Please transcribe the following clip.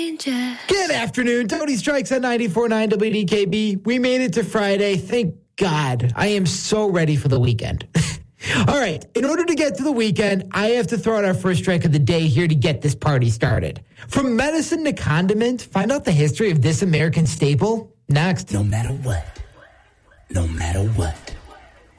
Good afternoon. Tony Strikes at 94.9 WDKB. We made it to Friday. Thank God. I am so ready for the weekend. All right. In order to get to the weekend, I have to throw out our first strike of the day here to get this party started. From medicine to condiment, find out the history of this American staple next. No matter what.